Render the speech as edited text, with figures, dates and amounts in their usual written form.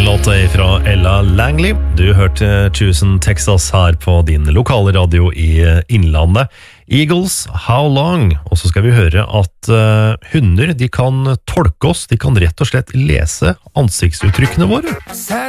låta fra Ella Langley. Du hørte Tusen Texas her på din lokale radio i Innlandet. Eagles, How Long? Og så skal vi høre at hunder, de kan tolke oss, de kan rett og slett lese ansiktsuttrykkene våre.